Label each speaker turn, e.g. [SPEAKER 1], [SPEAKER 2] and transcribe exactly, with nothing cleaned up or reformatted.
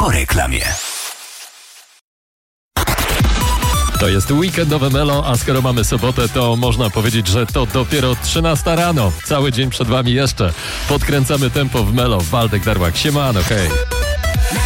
[SPEAKER 1] po reklamie.
[SPEAKER 2] To jest weekendowe Melo, a skoro mamy sobotę, to można powiedzieć, że to dopiero trzynasta rano. Cały dzień przed wami jeszcze. Podkręcamy tempo w Melo. Waldek Darłak. Siemano, hej.